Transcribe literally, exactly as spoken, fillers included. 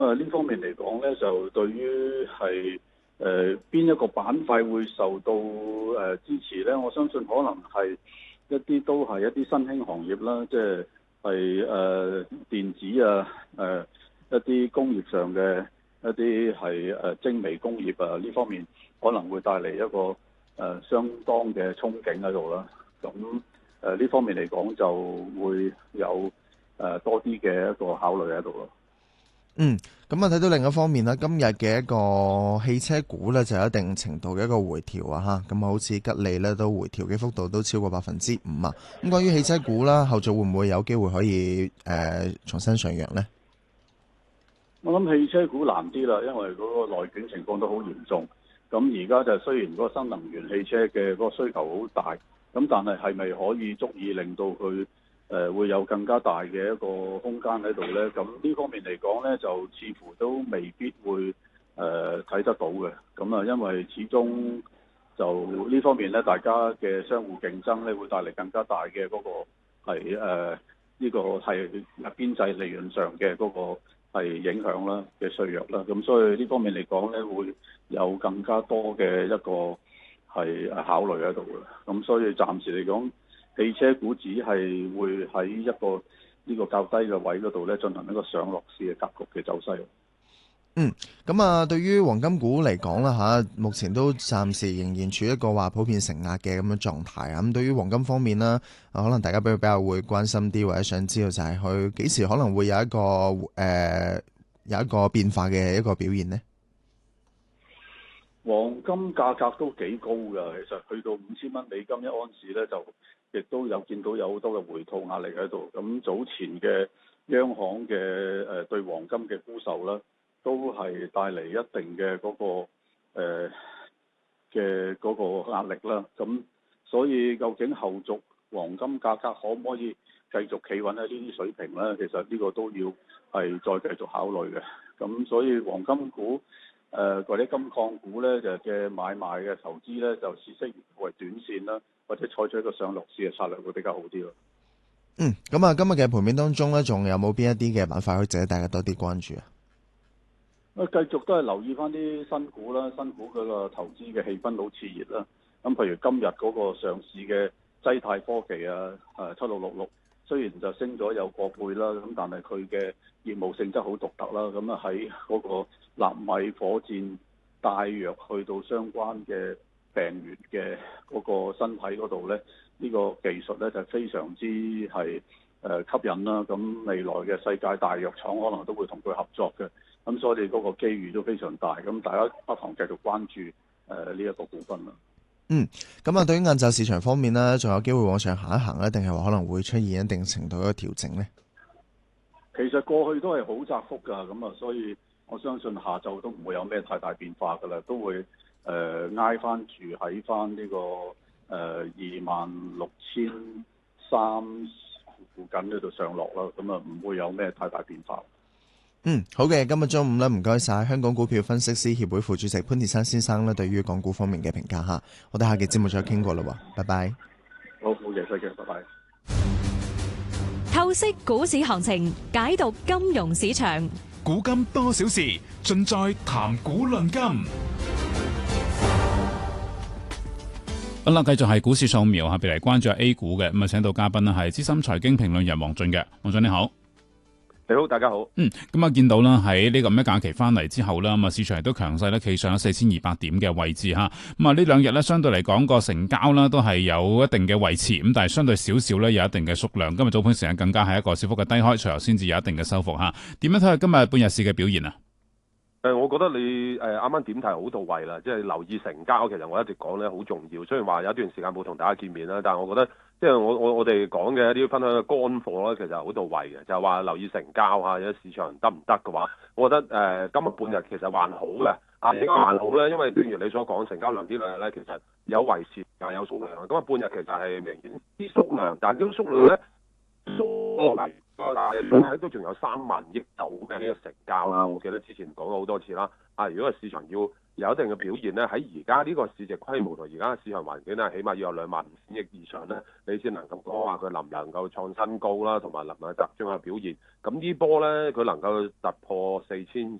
誒呢方面嚟講咧，就對於係誒邊一個板塊會受到誒、呃、支持咧？我相信可能係一啲都係一啲新興行業啦，即係係誒電子啊，誒、呃、一啲工業上嘅一啲係誒精微工業啊，呢方面可能會帶嚟一個誒、呃、相當嘅憧憬喺度啦。咁誒呢方面嚟講就會有誒、呃、多啲嘅一個考慮喺度咯。 嗯，咁啊睇到另一方面啦，今日嘅一個汽車股咧就有一定程度嘅一個回調啊，吓，咁好似吉利咧都回調嘅幅度都超過百分之五啊。咁關於汽車股啦，後續會唔會有機會可以誒、呃、重新上揚呢？ 我諗汽車股難啲啦，因為嗰個內卷情況都好嚴重。咁而家就雖然嗰個新能源汽車嘅嗰個需求好大，咁但係係咪可以足以令到佢誒、呃、會有更加大嘅一個空間喺度呢？咁呢方面嚟講呢，就似乎都未必會誒睇、呃、得到嘅。咁啊，因為始終就呢方面呢，大家嘅相互競爭呢，會帶嚟更加大嘅嗰、個係誒呢個係邊際利潤上嘅嗰、個係影響啦嘅削弱啦。咁所以呢方面嚟講呢，會有更加多嘅一個係考慮喺度嘅。咁所以暫時嚟講，汽車股只係會喺一個呢個較低嘅位嗰度咧，進行一個上落市嘅格局嘅走勢。 嗯，咁啊，對於黃金股嚟講啦吓，目前都暫時仍然處於一個話普遍承壓嘅咁樣狀態啊。咁對於黃金方面啦，可能大家比較比較會關心啲，或者想知道就係佢幾時可能會有一個誒、呃、有一個變化嘅一個表現呢？ 黃金價格都幾高㗎，其實去到五千蚊美金一盎司咧，就亦都有見到有好多嘅回吐壓力喺度。咁早前嘅央行嘅誒對黃金嘅沽售啦，都係帶嚟一定嘅嗰、嗰個誒嘅嗰個壓力啦。咁所以究竟後續黃金價格可唔可以繼續企穩喺呢啲水平咧？其實呢個都要係再繼續考慮嘅。咁所以黃金股誒、呃、或者金礦股咧就嘅買賣嘅投資咧，就視適為短線啦，或者採取一個上落市嘅策略會比較好啲咯。 嗯，咁啊，今日嘅盤面當中咧，仲有冇邊一啲嘅板塊可以值得大家多啲關注啊？ 啊，繼續都係留意翻啲新股啦，新股嗰個投資嘅氣氛好熾熱啦。咁譬如今日嗰個上市嘅濟泰科技啊，誒七六六六，雖然就升咗有個倍啦，咁但係佢嘅業務性質好獨特啦。咁啊喺嗰個納米火箭帶藥去到相關嘅病原嘅嗰個身體嗰度咧，呢、呢個技術咧就非常之係誒吸引啦。咁未來嘅世界大藥廠可能都會同佢合作嘅。咁所以你嗰個機遇都非常大。咁大家不妨繼續關注誒呢一個股份啦。 嗯，咁啊，對於晏晝市場方面呢，仲有機會往上行一行咧，定係話可能會出現一定程度嘅調整呢？ 其實過去都係好窄幅㗎，咁啊，所以我相信下晝都唔會有咩太大變化㗎啦，都會誒挨翻住喺翻呢個誒二萬六千三附近呢度上落啦，咁啊唔會有咩太大變化。 嗯，好嘅，今日中午咧，唔該晒香港股票分析師協會副主席潘鐵珊先生咧，對於港股方面嘅評價吓，我哋下期節目再傾過啦，拜拜。 好，冇嘢，再見，拜拜。 透析股市行情，解讀金融市場， 古今多少事，盡在談股論金。好啦，繼續係股市掃描，下邊嚟關注下 A 股嘅，咁啊，請到嘉賓咧係資深財經評論員黃俊嘅，黃俊你好。 你好，大家好。 嗯，咁啊，見到啦，喺呢個咩假期翻嚟之後啦，咁啊，市場亦都強勢咧，企上咗四千二百點嘅位置吓。咁啊，呢兩日咧，相對嚟講個成交啦，都係有一定嘅維持，咁但係相對少少咧，有一定嘅縮量。今日早盤時間更加係一個小幅嘅低開，隨後先至有一定嘅收復吓。點樣睇下今日半日市嘅表現啊？ 誒，我覺得你誒啱啱點題好到位啦，即係留意成交。其實我一直講咧好重要。雖然話有一段時間冇同大家見面啦，但係我覺得即係我我我哋講嘅一啲分享嘅乾貨咧，其實好到位嘅。就係話留意成交嚇，有市場得唔得嘅話，我覺得誒、呃、今日半日其實還好嘅。啊，點解還好咧？因為正如你所講，成交量呢兩日咧，其實有維持又有縮量。咁啊，半日其實係明顯啲縮量，但係呢種縮量咧縮嚟。但係都仲有三萬億度嘅呢個成交啦，我記得之前講咗好多次啦。啊，如果個市場要一有一定嘅表現咧，喺而家呢個市值規模同而家嘅市場環境咧，起碼要有兩萬五千億以上咧，你先能夠講話佢能唔能夠創新高啦，同埋能唔能夠集中嘅表現。咁呢波咧，佢能夠突破四千